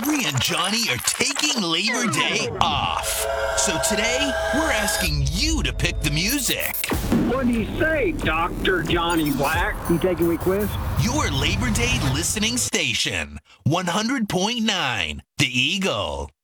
Aubrey and Johnny are taking Labor Day off. So today, we're asking you to pick the music. What do you say, Dr. Johnny Black? You taking a quiz? Your Labor Day listening station, 100.9 The Eagle.